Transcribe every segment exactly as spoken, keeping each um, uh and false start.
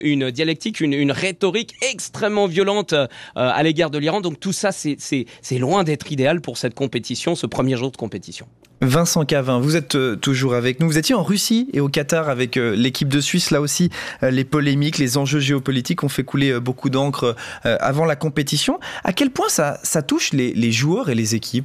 une dialectique, une, une rhétorique extrêmement violente euh, à l'égard de l'Iran. Donc tout ça, c'est, c'est, c'est loin d'être idéal pour cette compétition, ce premier jour de compétition. Vincent Cavin, vous êtes euh, toujours avec nous. Vous étiez en Russie et au Qatar avec euh, l'équipe de Suisse. Là aussi, euh, les polémiques, les enjeux géopolitiques ont fait couler euh, beaucoup d'encre euh, avant la compétition. À quel point ça, ça touche les, les joueurs et les équipes ?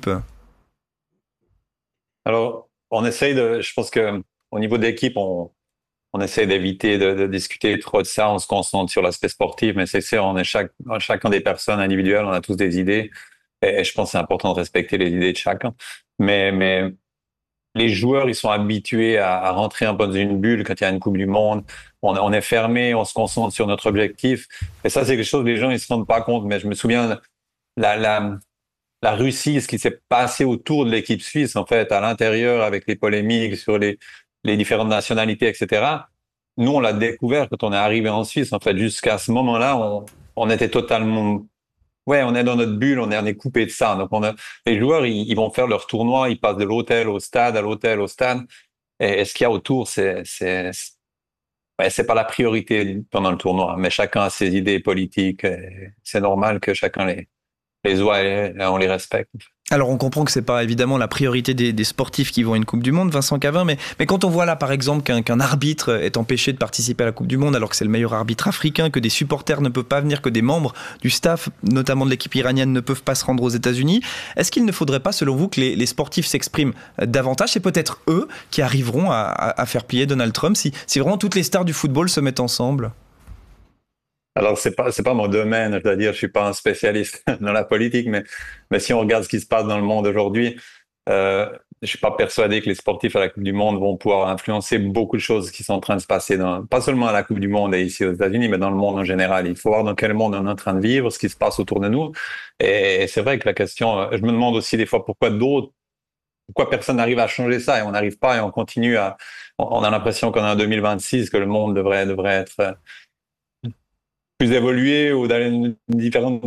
Alors, on essaye de, je pense que au niveau d'équipe, on, on essaie d'éviter de, de discuter trop de ça. On se concentre sur l'aspect sportif, mais c'est sûr, on est chaque, chacun des personnes individuelles, on a tous des idées, et, et je pense que c'est important de respecter les idées de chacun. Mais, mais les joueurs, ils sont habitués à, à rentrer un peu dans une bulle quand il y a une Coupe du Monde. On, on est fermé, on se concentre sur notre objectif. Et ça, c'est quelque chose que les gens ils se rendent pas compte. Mais je me souviens, la, la, la Russie, ce qui s'est passé autour de l'équipe suisse, en fait, à l'intérieur, avec les polémiques sur les, les différentes nationalités, et cetera. Nous, on l'a découvert quand on est arrivé en Suisse. En fait, jusqu'à ce moment-là, on, on était totalement... Ouais, on est dans notre bulle, on est, on est coupé de ça. Donc, on a, les joueurs, ils, ils vont faire leur tournoi, ils passent de l'hôtel au stade, à l'hôtel au stade. Et, et ce qu'il y a autour, c'est, c'est, c'est, ouais, c'est pas la priorité pendant le tournoi. Mais chacun a ses idées politiques. C'est normal que chacun les, les voit et on les respecte. Alors on comprend que c'est pas évidemment la priorité des, des sportifs qui vont à une Coupe du Monde, Vincent Cavin, mais, mais quand on voit là par exemple qu'un, qu'un arbitre est empêché de participer à la Coupe du Monde alors que c'est le meilleur arbitre africain, que des supporters ne peuvent pas venir, que des membres du staff, notamment de l'équipe iranienne, ne peuvent pas se rendre aux États-Unis, est-ce qu'il ne faudrait pas selon vous que les, les sportifs s'expriment davantage ? C'est peut-être eux qui arriveront à, à, à faire plier Donald Trump si, si vraiment toutes les stars du football se mettent ensemble ? Alors, c'est pas, c'est pas mon domaine, je dois dire, je suis pas un spécialiste dans la politique, mais, mais si on regarde ce qui se passe dans le monde aujourd'hui, euh, je suis pas persuadé que les sportifs à la Coupe du Monde vont pouvoir influencer beaucoup de choses qui sont en train de se passer dans, pas seulement à la Coupe du Monde et ici aux États-Unis, mais dans le monde en général. Il faut voir dans quel monde on est en train de vivre, ce qui se passe autour de nous. Et c'est vrai que la question, je me demande aussi des fois pourquoi d'autres, pourquoi personne n'arrive à changer ça et on n'arrive pas et on continue à, on a l'impression qu'on est en deux mille vingt-six, que le monde devrait, devrait être plus évoluer ou d'aller dans différentes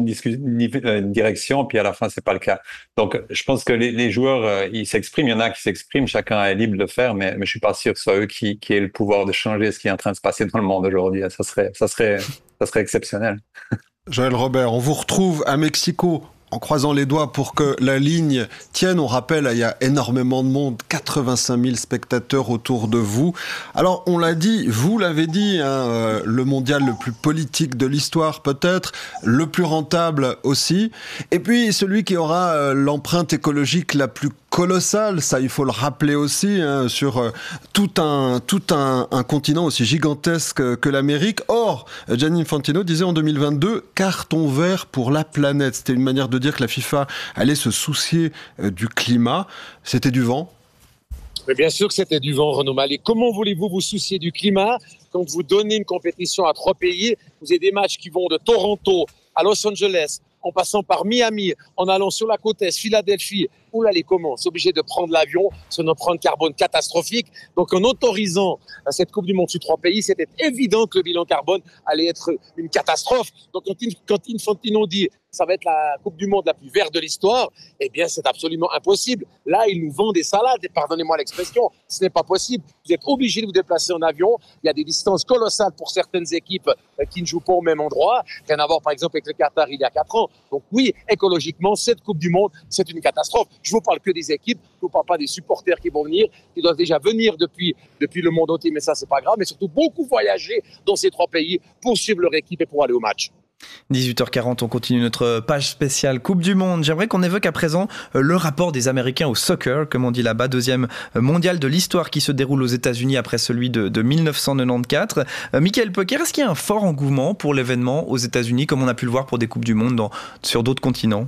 directions, puis à la fin, c'est pas le cas. Donc, je pense que les, les joueurs, euh, ils s'expriment, il y en a qui s'expriment, chacun est libre de le faire, mais, mais je suis pas sûr que ce soit eux qui, qui aient le pouvoir de changer ce qui est en train de se passer dans le monde aujourd'hui. Ça serait, ça serait, ça serait exceptionnel. Joël Robert, on vous retrouve à Mexico en croisant les doigts pour que la ligne tienne. On rappelle, il y a énormément de monde, quatre-vingt-cinq mille spectateurs autour de vous. Alors, on l'a dit, vous l'avez dit, hein, euh, le mondial le plus politique de l'histoire peut-être, le plus rentable aussi, et puis celui qui aura euh, l'empreinte écologique la plus colossale, ça il faut le rappeler aussi, hein, sur euh, tout un tout un, un continent aussi gigantesque que l'Amérique. Or, Gianni Infantino disait en deux mille vingt-deux, carton vert pour la planète. C'était une manière de dire que la FIFA allait se soucier euh, du climat. C'était du vent. Mais bien sûr que c'était du vent, Renaud Mallet. Comment voulez-vous vous soucier du climat quand vous donnez une compétition à trois pays? Vous avez des matchs qui vont de Toronto à Los Angeles, en passant par Miami, en allant sur la côte est, Philadelphie. Où là, les comment? C'est obligé de prendre l'avion sur une empreinte carbone catastrophique. Donc, en autorisant cette Coupe du Monde sur trois pays, c'était évident que le bilan carbone allait être une catastrophe. Donc, quand Infantino dit ça va être la Coupe du Monde la plus verte de l'histoire, eh bien, c'est absolument impossible. Là, il nous vend des salades, et pardonnez-moi l'expression, ce n'est pas possible. Vous êtes obligé de vous déplacer en avion. Il y a des distances colossales pour certaines équipes qui ne jouent pas au même endroit. Rien à voir, par exemple, avec le Qatar il y a quatre ans. Donc oui, écologiquement, cette Coupe du Monde, c'est une catastrophe. Je vous parle que des équipes, je vous parle pas des supporters qui vont venir, qui doivent déjà venir depuis, depuis le monde entier, mais ça, c'est pas grave. Mais surtout, beaucoup voyager dans ces trois pays pour suivre leur équipe et pour aller au match. dix-huit heures quarante, on continue notre page spéciale Coupe du Monde. J'aimerais qu'on évoque à présent le rapport des Américains au soccer, comme on dit là-bas, deuxième mondial de l'histoire qui se déroule aux États-Unis après celui de, de mille neuf cent quatre-vingt-quatrize. Euh, Michael Pocker, est-ce qu'il y a un fort engouement pour l'événement aux États-Unis, comme on a pu le voir pour des Coupes du Monde dans, sur d'autres continents?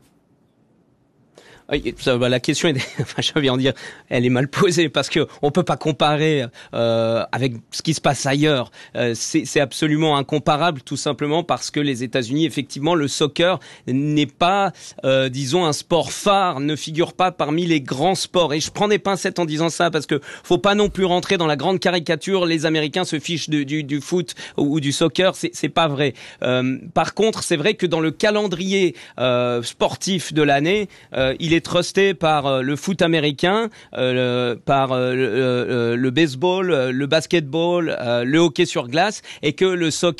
La question est, enfin, je viens de dire, elle est mal posée parce que on peut pas comparer euh, avec ce qui se passe ailleurs. Euh, c'est, c'est absolument incomparable, tout simplement parce que les États-Unis, effectivement, le soccer n'est pas, euh, disons, un sport phare, ne figure pas parmi les grands sports. Et je prends des pincettes en disant ça parce que faut pas non plus rentrer dans la grande caricature. Les Américains se fichent de, du, du foot ou du soccer, c'est, c'est pas vrai. Euh, par contre, c'est vrai que dans le calendrier euh, sportif de l'année, euh, il est été trusté par euh, le foot américain, euh, le, par euh, le, euh, le baseball, le basketball, euh, le hockey sur glace, et que le soccer